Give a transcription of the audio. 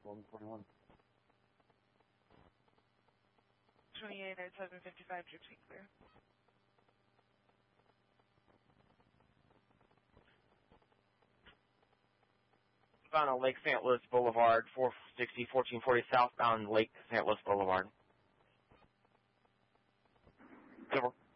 1121. 28 at 755, gypsy clear. Bound on Lake St. Louis Boulevard, 460, 1440 southbound Lake St. Louis Boulevard. Silver.